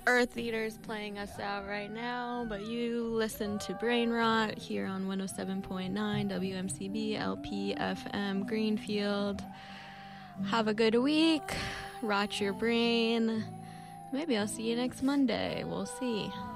Earth Eater's playing us out right now, but you listen to Brain Rot here on 107.9 WMCB LPFM Greenfield. Have a good week. Rot your brain. Maybe I'll see you next Monday. We'll see.